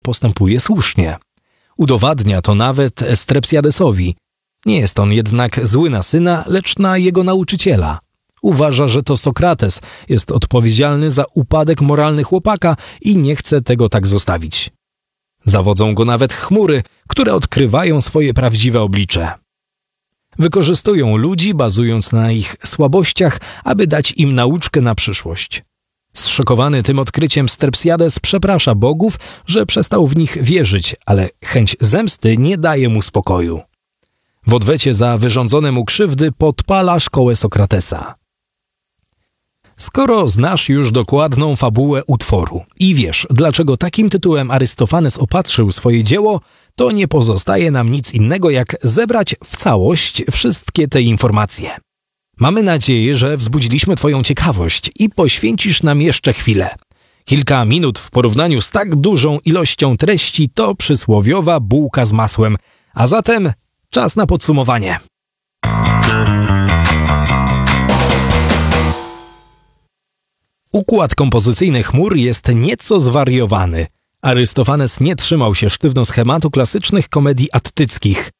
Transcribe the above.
postępuje słusznie. Udowadnia to nawet Strepsiadesowi. Nie jest on jednak zły na syna, lecz na jego nauczyciela. Uważa, że to Sokrates jest odpowiedzialny za upadek moralny chłopaka i nie chce tego tak zostawić. Zawodzą go nawet chmury, które odkrywają swoje prawdziwe oblicze. Wykorzystują ludzi, bazując na ich słabościach, aby dać im nauczkę na przyszłość. Zszokowany tym odkryciem Strepsiades przeprasza bogów, że przestał w nich wierzyć, ale chęć zemsty nie daje mu spokoju. W odwecie za wyrządzone mu krzywdy podpala szkołę Sokratesa. Skoro znasz już dokładną fabułę utworu i wiesz, dlaczego takim tytułem Arystofanes opatrzył swoje dzieło, to nie pozostaje nam nic innego, jak zebrać w całość wszystkie te informacje. Mamy nadzieję, że wzbudziliśmy Twoją ciekawość i poświęcisz nam jeszcze chwilę. Kilka minut w porównaniu z tak dużą ilością treści to przysłowiowa bułka z masłem, a zatem czas na podsumowanie. Układ kompozycyjny chmur jest nieco zwariowany. Arystofanes nie trzymał się sztywno schematu klasycznych komedii attyckich.